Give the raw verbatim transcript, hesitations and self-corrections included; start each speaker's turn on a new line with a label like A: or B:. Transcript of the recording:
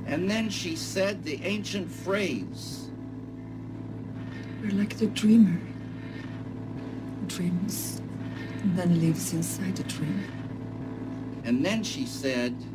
A: And then she said the ancient phrase.
B: We're like the dreamer. Dreams, and then lives inside the dream.
A: And then she said...